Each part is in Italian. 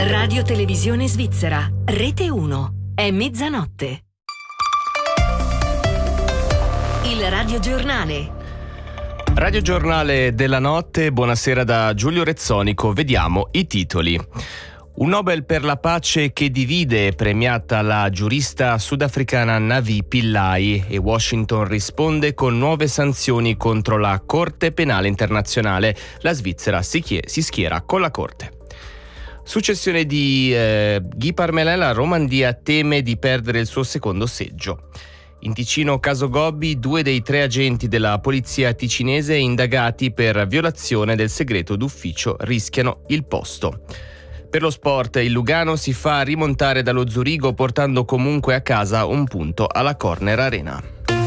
Radio Televisione Svizzera, Rete 1, è mezzanotte. Il radiogiornale. Radiogiornale della notte, buonasera da Giulio Rezzonico, vediamo i titoli. Un Nobel per la pace che divide, premiata la giurista sudafricana Navi Pillay, e Washington risponde con nuove sanzioni contro la Corte Penale Internazionale. La Svizzera si schiera con la Corte. Successione di Guy Parmelin, la Romandia teme di perdere il suo secondo seggio. In Ticino, caso Gobbi, 2 dei 3 agenti della polizia ticinese indagati per violazione del segreto d'ufficio rischiano il posto. Per lo sport, il Lugano si fa rimontare dallo Zurigo portando comunque a casa un punto alla Corner Arena.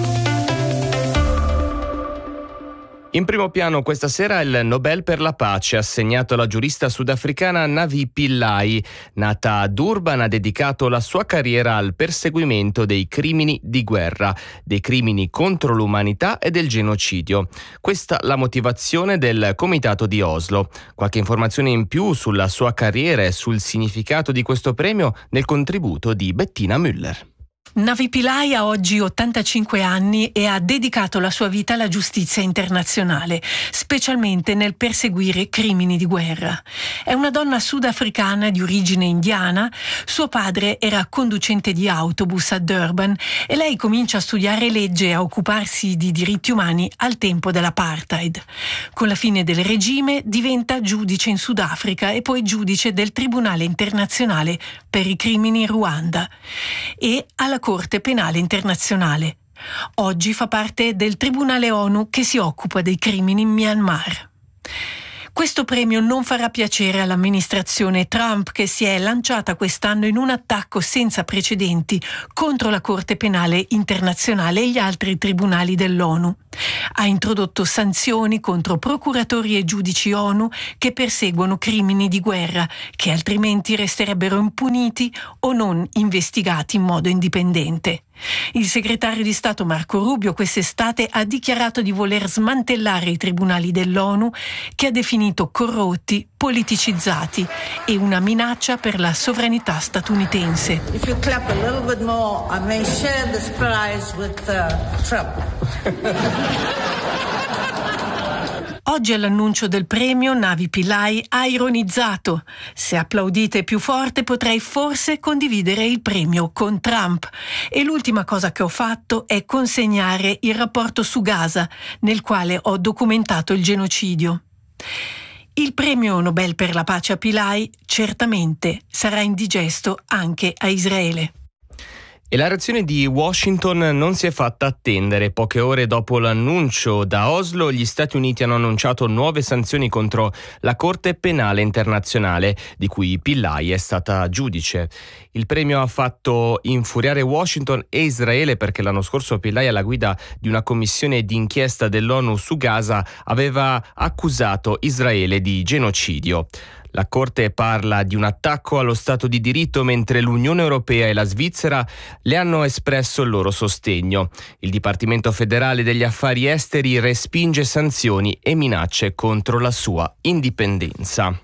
In primo piano questa sera il Nobel per la pace assegnato alla giurista sudafricana Navi Pillay. Nata a Durban, ha dedicato la sua carriera al perseguimento dei crimini di guerra, dei crimini contro l'umanità e del genocidio. Questa la motivazione del Comitato di Oslo. Qualche informazione in più sulla sua carriera e sul significato di questo premio nel contributo di Bettina Müller. Navi Pillay ha oggi 85 anni e ha dedicato la sua vita alla giustizia internazionale, specialmente nel perseguire crimini di guerra. È una donna sudafricana di origine indiana, suo padre era conducente di autobus a Durban e lei comincia a studiare legge e a occuparsi di diritti umani al tempo dell'apartheid. Con la fine del regime diventa giudice in Sudafrica e poi giudice del Tribunale Internazionale per i crimini in Ruanda e alla Corte Penale Internazionale. Oggi fa parte del Tribunale ONU che si occupa dei crimini in Myanmar. Questo premio non farà piacere all'amministrazione Trump, che si è lanciata quest'anno in un attacco senza precedenti contro la Corte Penale Internazionale e gli altri tribunali dell'ONU. Ha introdotto sanzioni contro procuratori e giudici ONU che perseguono crimini di guerra, che altrimenti resterebbero impuniti o non investigati in modo indipendente. Il segretario di Stato Marco Rubio quest'estate ha dichiarato di voler smantellare i tribunali dell'ONU, che ha definito corrotti, politicizzati e una minaccia per la sovranità statunitense. If you clap a little bit more, I may share this prize with Trump. Oggi all'annuncio del premio Navi Pillay ha ironizzato: se applaudite più forte potrei forse condividere il premio con Trump, e l'ultima cosa che ho fatto è consegnare il rapporto su Gaza, nel quale ho documentato il genocidio. Il premio Nobel per la pace a Pillay certamente sarà indigesto anche a Israele. E la reazione di Washington non si è fatta attendere. Poche ore dopo l'annuncio da Oslo, gli Stati Uniti hanno annunciato nuove sanzioni contro la Corte Penale Internazionale, di cui Pillay è stata giudice. Il premio ha fatto infuriare Washington e Israele, perché l'anno scorso Pillay, alla guida di una commissione d'inchiesta dell'ONU su Gaza, aveva accusato Israele di genocidio. La Corte parla di un attacco allo Stato di diritto, mentre l'Unione Europea e la Svizzera le hanno espresso il loro sostegno. Il Dipartimento federale degli affari esteri respinge sanzioni e minacce contro la sua indipendenza.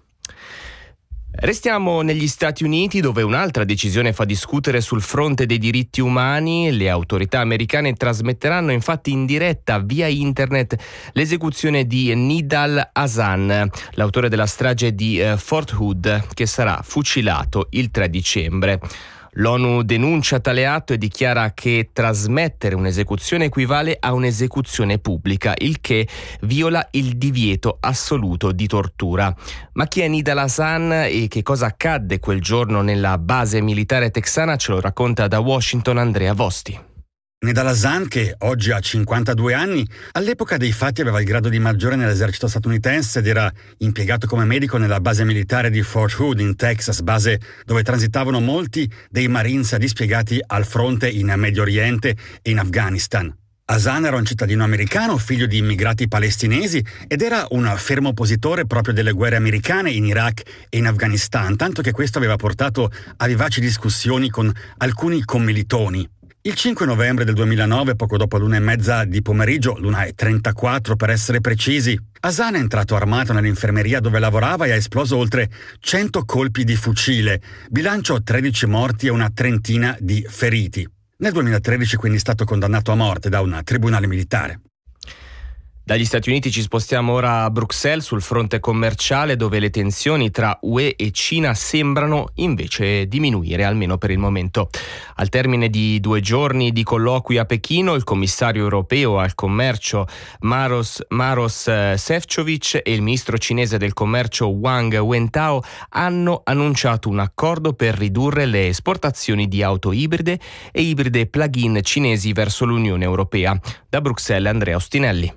Restiamo negli Stati Uniti, dove un'altra decisione fa discutere sul fronte dei diritti umani. Le autorità americane trasmetteranno infatti in diretta via internet l'esecuzione di Nidal Hasan, l'autore della strage di Fort Hood, che sarà fucilato il 3 dicembre. L'ONU denuncia tale atto e dichiara che trasmettere un'esecuzione equivale a un'esecuzione pubblica, il che viola il divieto assoluto di tortura. Ma chi è Nidal Hasan e che cosa accadde quel giorno nella base militare texana ce lo racconta da Washington Andrea Vosti. Nidal Hasan, che oggi ha 52 anni, all'epoca dei fatti aveva il grado di maggiore nell'esercito statunitense ed era impiegato come medico nella base militare di Fort Hood in Texas, base dove transitavano molti dei Marines dispiegati al fronte in Medio Oriente e in Afghanistan. Hasan era un cittadino americano, figlio di immigrati palestinesi, ed era un fermo oppositore proprio delle guerre americane in Iraq e in Afghanistan, tanto che questo aveva portato a vivaci discussioni con alcuni commilitoni. Il 5 novembre del 2009, poco dopo l'1:30 di pomeriggio, l'1:34 per essere precisi, Hassan è entrato armato nell'infermeria dove lavorava e ha esploso oltre 100 colpi di fucile, bilancio 13 morti e una trentina di feriti. Nel 2013 quindi è stato condannato a morte da un tribunale militare. Dagli Stati Uniti ci spostiamo ora a Bruxelles sul fronte commerciale, dove le tensioni tra UE e Cina sembrano invece diminuire, almeno per il momento. Al termine di 2 giorni di colloqui a Pechino, il commissario europeo al commercio Maros Šefčovič e il ministro cinese del commercio Wang Wentao hanno annunciato un accordo per ridurre le esportazioni di auto ibride e ibride plug-in cinesi verso l'Unione Europea. Da Bruxelles, Andrea Ostinelli.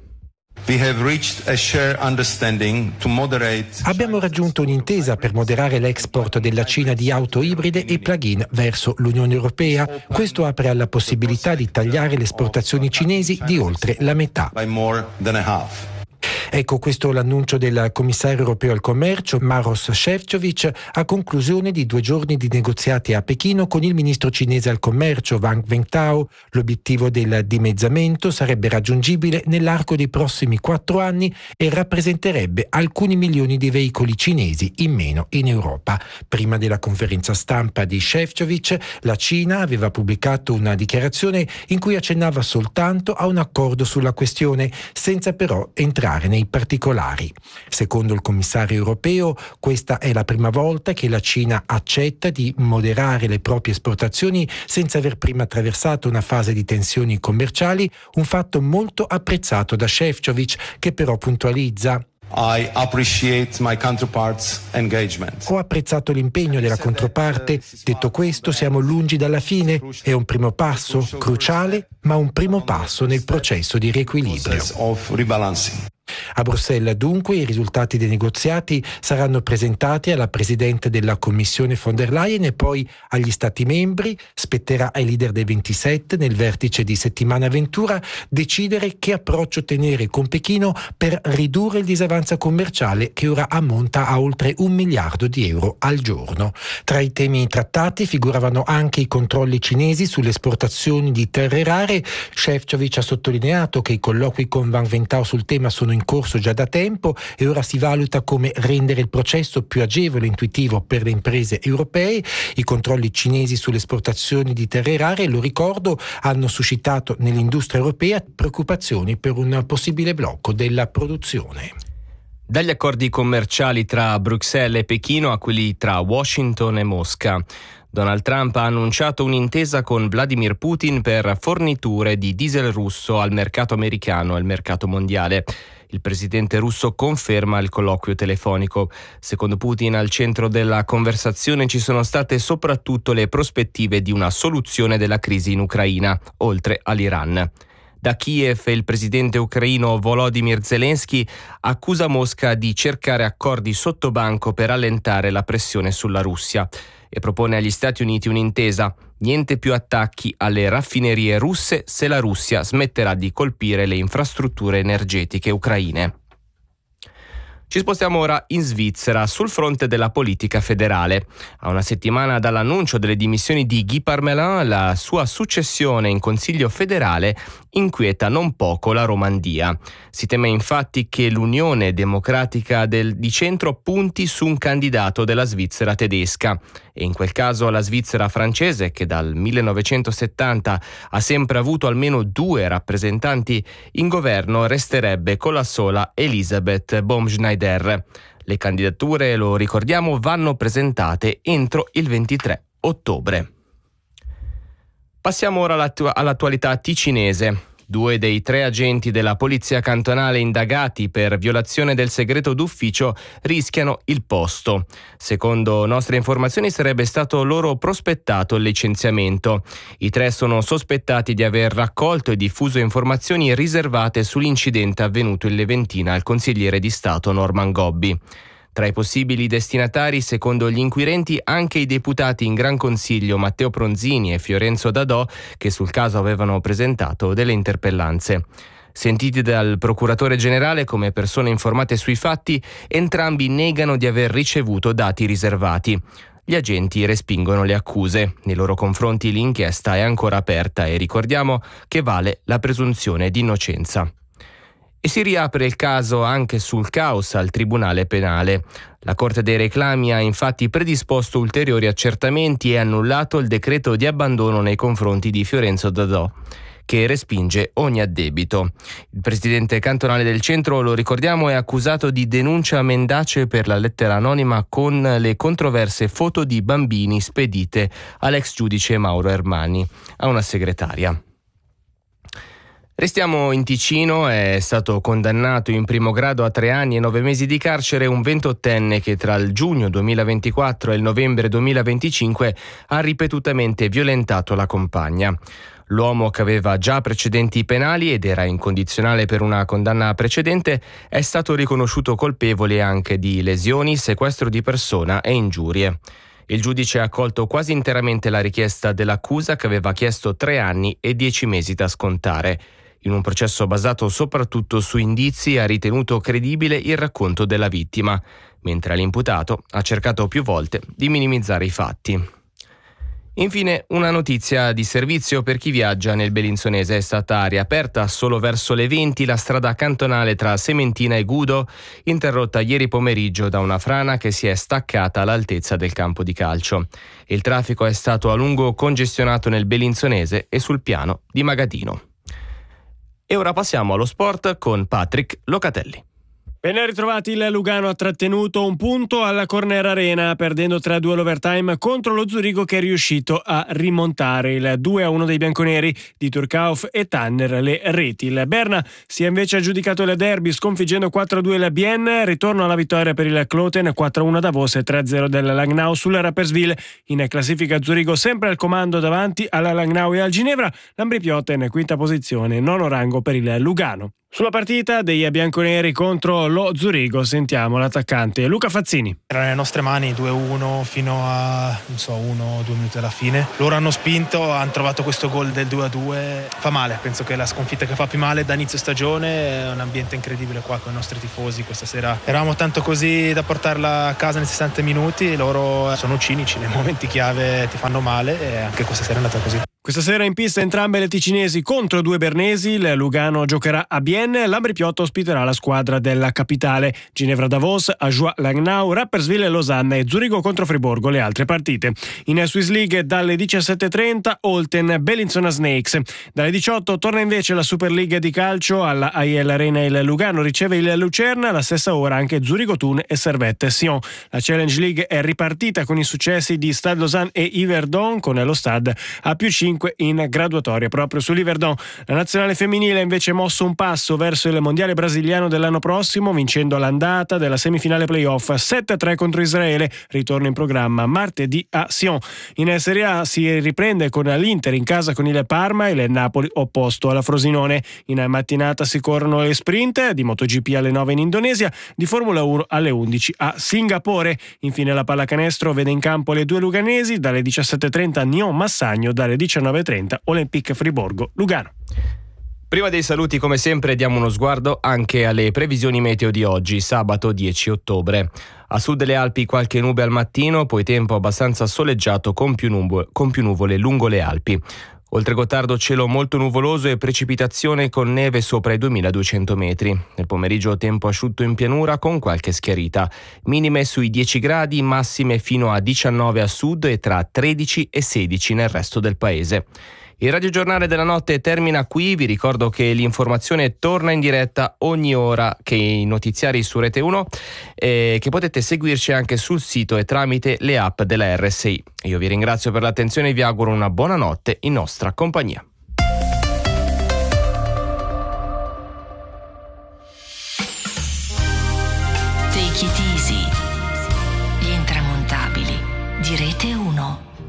Abbiamo raggiunto un'intesa per moderare l'export della Cina di auto ibride e plug-in verso l'Unione Europea. Questo apre alla possibilità di tagliare le esportazioni cinesi di oltre la metà. Ecco, questo l'annuncio del commissario europeo al commercio Maros Šefčovič a conclusione di 2 giorni di negoziati a Pechino con il ministro cinese al commercio Wang Wentao. L'obiettivo del dimezzamento sarebbe raggiungibile nell'arco dei prossimi 4 anni e rappresenterebbe alcuni milioni di veicoli cinesi in meno in Europa. Prima della conferenza stampa di Šefčovič, la Cina aveva pubblicato una dichiarazione in cui accennava soltanto a un accordo sulla questione, senza però entrare nei particolari. Secondo il commissario europeo, questa è la prima volta che la Cina accetta di moderare le proprie esportazioni senza aver prima attraversato una fase di tensioni commerciali, un fatto molto apprezzato da Šefčovič, che però puntualizza: ho apprezzato l'impegno della controparte. Detto questo, siamo lungi dalla fine. È un primo passo, cruciale, ma un primo passo nel processo di riequilibrio. A Bruxelles, dunque, i risultati dei negoziati saranno presentati alla Presidente della Commissione von der Leyen e poi agli Stati membri. Spetterà ai leader dei 27, nel vertice di settimana Ventura, decidere che approccio tenere con Pechino per ridurre il disavanzo commerciale che ora ammonta a oltre 1 miliardo di euro al giorno. Tra i temi trattati figuravano anche i controlli cinesi sulle esportazioni di terre rare. Šefčovič ha sottolineato che i colloqui con Wang Wentao sul tema sono in corso già da tempo e ora si valuta come rendere il processo più agevole e intuitivo per le imprese europee. I controlli cinesi sulle esportazioni di terre rare, lo ricordo, hanno suscitato nell'industria europea preoccupazioni per un possibile blocco della produzione. Dagli accordi commerciali tra Bruxelles e Pechino a quelli tra Washington e Mosca. Donald Trump ha annunciato un'intesa con Vladimir Putin per forniture di diesel russo al mercato americano e al mercato mondiale. Il presidente russo conferma il colloquio telefonico. Secondo Putin, al centro della conversazione ci sono state soprattutto le prospettive di una soluzione della crisi in Ucraina, oltre all'Iran. Da Kiev il presidente ucraino Volodymyr Zelensky accusa Mosca di cercare accordi sottobanco per allentare la pressione sulla Russia e propone agli Stati Uniti un'intesa: niente più attacchi alle raffinerie russe se la Russia smetterà di colpire le infrastrutture energetiche ucraine. Ci spostiamo ora in Svizzera, sul fronte della politica federale. A una settimana dall'annuncio delle dimissioni di Guy Parmelin, la sua successione in Consiglio federale inquieta non poco la Romandia. Si teme infatti che l'Unione Democratica di Centro punti su un candidato della Svizzera tedesca e in quel caso la Svizzera francese, che dal 1970 ha sempre avuto almeno 2 rappresentanti in governo, resterebbe con la sola Elisabeth Baumschneider. Le candidature, lo ricordiamo, vanno presentate entro il 23 ottobre. Passiamo ora all'attualità ticinese. 2 dei 3 agenti della polizia cantonale indagati per violazione del segreto d'ufficio rischiano il posto. Secondo nostre informazioni sarebbe stato loro prospettato il licenziamento. I 3 sono sospettati di aver raccolto e diffuso informazioni riservate sull'incidente avvenuto in Leventina al consigliere di Stato Norman Gobbi. Tra i possibili destinatari, secondo gli inquirenti, anche i deputati in Gran Consiglio Matteo Pronzini e Fiorenzo Dadò, che sul caso avevano presentato delle interpellanze. Sentiti dal procuratore generale come persone informate sui fatti, entrambi negano di aver ricevuto dati riservati. gli agenti respingono le accuse. Nei loro confronti l'inchiesta è ancora aperta e ricordiamo che vale la presunzione di innocenza. E si riapre il caso anche sul caos al Tribunale Penale. La Corte dei Reclami ha infatti predisposto ulteriori accertamenti e annullato il decreto di abbandono nei confronti di Fiorenzo Dodò, che respinge ogni addebito. Il presidente cantonale del centro, lo ricordiamo, è accusato di denuncia mendace per la lettera anonima con le controverse foto di bambini spedite all'ex giudice Mauro Ermani, a una segretaria. Restiamo in Ticino. È stato condannato in primo grado a 3 anni e 9 mesi di carcere un 28enne che tra il giugno 2024 e il novembre 2025 ha ripetutamente violentato la compagna. L'uomo, che aveva già precedenti penali ed era incondizionale per una condanna precedente, è stato riconosciuto colpevole anche di lesioni, sequestro di persona e ingiurie. Il giudice ha accolto quasi interamente la richiesta dell'accusa, che aveva chiesto 3 anni e 10 mesi da scontare. In un processo basato soprattutto su indizi, ha ritenuto credibile il racconto della vittima, mentre l'imputato ha cercato più volte di minimizzare i fatti. Infine, una notizia di servizio per chi viaggia nel Bellinzonese. È stata riaperta solo verso le 20 la strada cantonale tra Sementina e Gudo, interrotta ieri pomeriggio da una frana che si è staccata all'altezza del campo di calcio. Il traffico è stato a lungo congestionato nel Bellinzonese e sul piano di Magadino. E ora passiamo allo sport con Patrick Locatelli. Ben ritrovati. Il Lugano ha trattenuto un punto alla Corner Arena, perdendo 3-2 all'overtime contro lo Zurigo, che è riuscito a rimontare. Il 2-1 dei bianconeri di Turcauf e Tanner le reti. Il Berna si è invece aggiudicato il derby sconfiggendo 4-2 il Bienne. Ritorno alla vittoria per il Kloten, 4-1 Davos e 3-0 del Langnau sulla Rapperswil. In classifica Zurigo sempre al comando davanti alla Langnau e al Ginevra. L'Ambripioten quinta posizione, nono rango per il Lugano. Sulla partita dei bianconeri contro lo Zurigo sentiamo l'attaccante Luca Fazzini. Era nelle nostre mani 2-1 fino a 1 o 2 minuti alla fine. Loro hanno spinto, hanno trovato questo gol del 2-2. Fa male, penso che la sconfitta che fa più male da inizio stagione. È un ambiente incredibile qua con i nostri tifosi. Questa sera eravamo tanto così da portarla a casa nei 60 minuti. Loro sono cinici, nei momenti chiave ti fanno male e anche questa sera è andata così. Questa sera in pista entrambe le ticinesi contro 2 bernesi. Il Lugano giocherà a Bienne, l'Ambripiotta ospiterà la squadra della capitale. Ginevra Davos, Ajoie Langnau, Rapperswil Losanna e Zurigo contro Friburgo le altre partite. In Swiss League dalle 17.30 Olten Bellinzona Snakes. Dalle 18 torna invece la Super League di calcio alla AEL Arena. Il Lugano riceve il Lucerna, alla stessa ora anche Zurigo Thun e Servette Sion. La Challenge League è ripartita con i successi di Stade Lausanne e Yverdon, con lo Stade a +5 in graduatoria proprio sull'Yverdon. La nazionale femminile ha invece mosso un passo verso il mondiale brasiliano dell'anno prossimo, vincendo l'andata della semifinale playoff 7-3 contro Israele. Ritorno in programma martedì a Sion. In Serie A si riprende con l'Inter in casa con il Parma e il Napoli opposto alla Frosinone. In mattinata si corrono le sprint di MotoGP alle 9 in Indonesia, di Formula 1 alle 11 a Singapore. Infine la pallacanestro vede in campo le 2 luganesi dalle 17.30 Nyon Massagno, dalle 19.30 Olympique Friburgo Lugano. Prima dei saluti, come sempre, diamo uno sguardo anche alle previsioni meteo di oggi, sabato 10 ottobre. A sud delle Alpi qualche nube al mattino, poi tempo abbastanza soleggiato con più nuvole lungo le Alpi. Oltre Gottardo cielo molto nuvoloso e precipitazione con neve sopra i 2200 metri. Nel pomeriggio tempo asciutto in pianura con qualche schiarita. Minime sui 10 gradi, massime fino a 19 a sud e tra 13 e 16 nel resto del paese. Il radiogiornale della notte termina qui. Vi ricordo che l'informazione torna in diretta ogni ora che i notiziari su Rete 1 che potete seguirci anche sul sito e tramite le app della RSI. Io vi ringrazio per l'attenzione e vi auguro una buona notte in nostra compagnia. Take it easy. Gli intramontabili di Rete 1.